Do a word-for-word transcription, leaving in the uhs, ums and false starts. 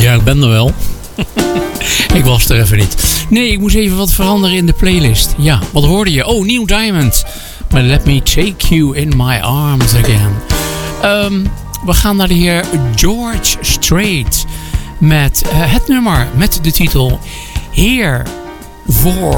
Ja, ik ben er wel. Ik was er even niet. Nee, ik moest even wat veranderen in de playlist. Ja, wat hoorde je? Oh, Neil Diamond. Maar Let Me Take You In My Arms Again. Um, we gaan naar de heer George Strait. Met uh, het nummer met de titel Here For